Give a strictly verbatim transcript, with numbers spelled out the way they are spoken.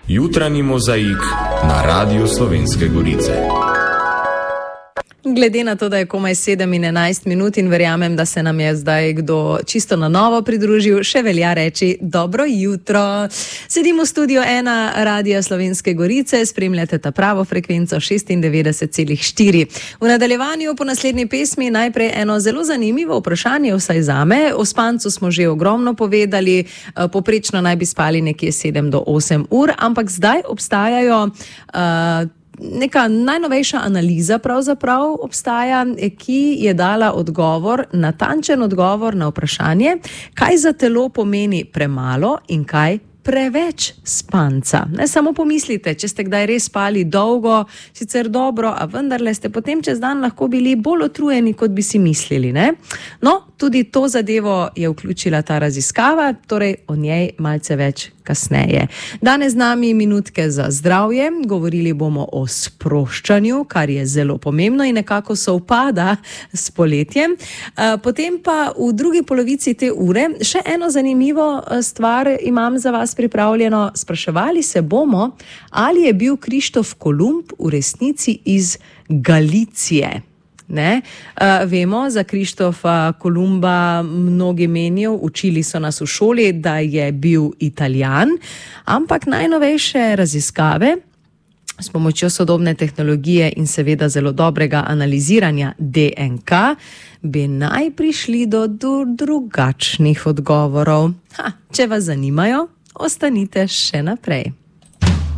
Jutranji mozaik na Radiu Slovenske Gorice. Glede na to, da je komaj sedem in enajst minut in verjamem, da se nam je zdaj kdo čisto na novo pridružil, še velja reči dobro jutro. Sedim v studiu ena Radia Slovenske Gorice, spremljate ta pravo frekvenco šestindevetdeset celih štiri. V nadaljevanju po naslednji pesmi najprej eno zelo zanimivo vprašanje, vsaj zame. O spancu smo že ogromno povedali, poprečno naj bi spali nekje sedem do osem ur, ampak zdaj obstajajo uh, neka najnovejša analiza pravzaprav obstaja, ki je dala odgovor, natančen odgovor na vprašanje, kaj za telo pomeni premalo in kaj preveč spanca. Ne samo pomislite, če ste kdaj res spali dolgo, sicer dobro, a vendarle ste potem čez dan lahko bili bolj utrujeni, kot bi si mislili, ne? No, tudi to zadevo je vključila ta raziskava, torej o njej malce več kasneje. Danes z nami minutke za zdravje, govorili bomo o sproščanju, kar je zelo pomembno in nekako sovpada s poletjem. Potem pa v drugi polovici te ure še eno zanimivo stvar imam za vas pripravljeno. Spraševali se bomo, ali je bil Krištof Kolumb v resnici iz Galicije. Ne? Uh, vemo, za Krištofa Kolumba mnogi menijo, učili so nas v šoli, da je bil Italijan, ampak najnovejše raziskave s pomočjo sodobne tehnologije in seveda zelo dobrega analiziranja D N K bi naj prišli do drugačnih odgovorov. Ha, če vas zanimajo, ostanite še naprej.